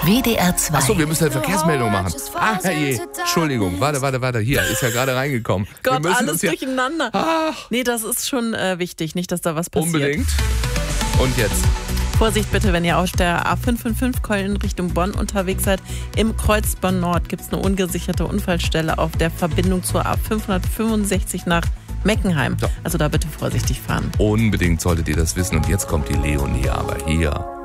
WDR 2. Achso, wir müssen eine Verkehrsmeldung machen. Ah, herrje. Entschuldigung, warte. Hier, ist ja gerade reingekommen. Gott, alles durcheinander. Nee, das ist schon wichtig, nicht, dass da was passiert. Unbedingt. Und jetzt? Vorsicht bitte, wenn ihr aus der A555 Köln Richtung Bonn unterwegs seid. Im Kreuz Bonn Nord gibt es eine ungesicherte Unfallstelle auf der Verbindung zur A565 nach Meckenheim. Also da bitte vorsichtig fahren. Unbedingt solltet ihr das wissen. Und jetzt kommt die Leonie aber hier.